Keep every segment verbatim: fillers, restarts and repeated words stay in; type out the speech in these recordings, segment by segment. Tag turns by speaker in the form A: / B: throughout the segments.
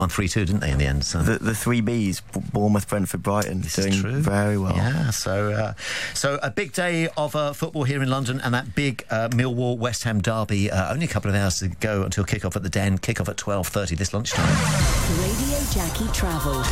A: won three two, didn't they, in the end? So.
B: The, the three Bs, Bournemouth, Brentford, Brighton,
A: This
B: doing
A: is true.
B: very well.
A: Yeah, so uh, so a big day of uh, football here in London, and that big uh, Millwall-West Ham derby. Uh, only a couple of hours to go until kick-off at the Den. Kick-off at twelve thirty this lunchtime.
C: Radio Jackie Travel.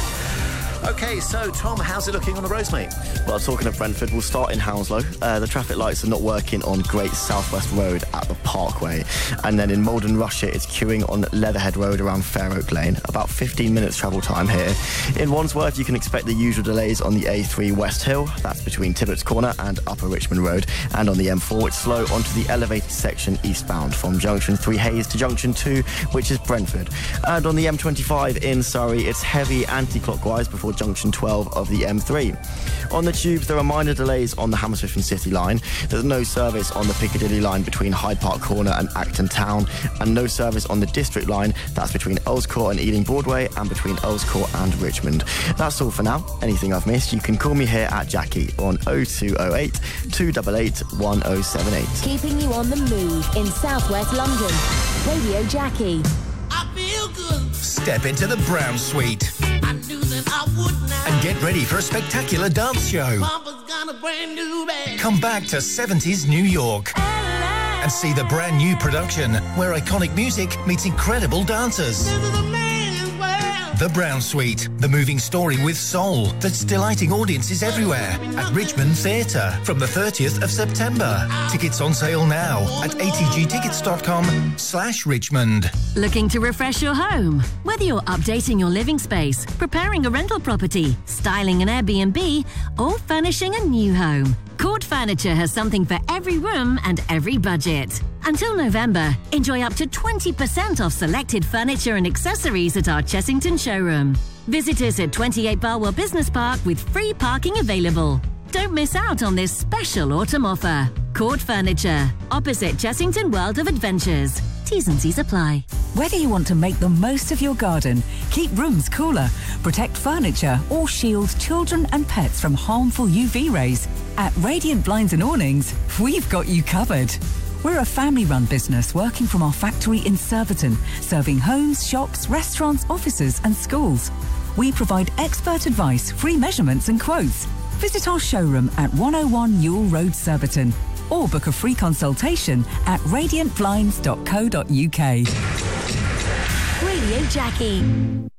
A: OK, so, Tom, how's it looking on the roads, mate?
B: Well, talking of Brentford, we'll start in Hounslow. Uh, the traffic lights are not working on Great Southwest Road at the Parkway. And then in Malden Russia, it's queuing on Leatherhead Road around Fair Oak Lane. About fifteen minutes travel time here. In Wandsworth, you can expect the usual delays on the A three West Hill. That's between Tibbetts Corner and Upper Richmond Road. And on the M four, it's slow onto the elevated section eastbound from Junction three Hayes to Junction two, which is Brentford. And on the M twenty-five in Surrey, it's heavy anti-clockwise before Junction twelve of the M three. On the tubes, there are minor delays on the Hammersmith and City line. There's no service on the Piccadilly line between Hyde Park Corner and Acton Town, and no service on the District line. That's between Earls Court and Ealing Broadway, and between Earls Court and Richmond. That's all for now. Anything I've missed, you can call me here at Jackie on oh two oh eight, two eight eight, one oh seven eight.
C: Keeping you on the move in southwest London. Radio Jackie.
D: I feel good.
E: Step into the Brown Suite
D: I knew that I would now.
E: and get ready for a spectacular dance show.
D: Papa's got a brand new bag.
E: Come back to seventies New York and see the brand new production where iconic music meets incredible dancers.
D: This is a man's world.
E: The Brown Suite, the moving story with soul that's delighting audiences everywhere at Richmond Theatre from the thirtieth of September. Tickets on sale now at atgtickets.com slash Richmond.
F: Looking to refresh your home? Whether you're updating your living space, preparing a rental property, styling an Airbnb, or furnishing a new home, Court Furniture has something for every room and every budget. Until November, enjoy up to twenty percent off selected furniture and accessories at our Chessington showroom. Visit us at twenty-eight Barwell Business Park with free parking available. Don't miss out on this special autumn offer. Court Furniture, opposite Chessington World of Adventures. T's and C's apply.
G: Whether you want to make the most of your garden, keep rooms cooler, protect furniture, or shield children and pets from harmful U V rays, at Radiant Blinds and Awnings, we've got you covered. We're a family-run business working from our factory in Surbiton, serving homes, shops, restaurants, offices and schools. We provide expert advice, free measurements and quotes. Visit our showroom at one oh one Newell Road, Surbiton, or book a free consultation at radiant blinds dot co dot uk.
C: Radio Jackie.